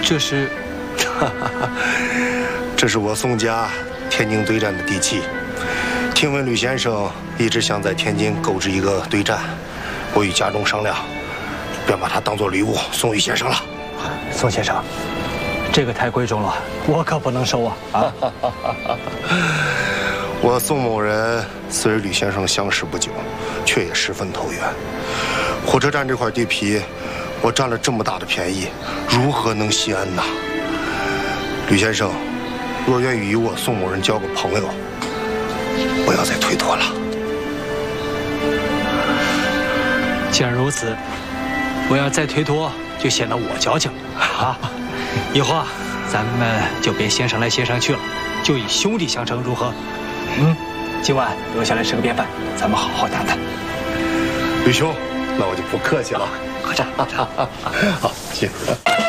这是， 这是我宋家天津对战的地契。听闻吕先生一直想在天津购置一个对战，我与家中商量，便把它当做礼物送与先生了。 宋先生，这个太贵重了，我可不能收啊！啊！ 我宋某人虽与吕先生相识不久，却也十分投缘。火车站这块地皮，我占了这么大的便宜，如何能心安呐？吕先生，若愿意与我宋某人交个朋友，不要再推脱了。 既然如此，我要再推脱，就显得我矫情啊！以后啊，咱们就别先生来先生去了，就以兄弟相称，如何？今晚留下来吃个便饭，咱们好好谈谈。 吕兄，那我就不客气了。 喝茶，喝茶。 好，谢谢。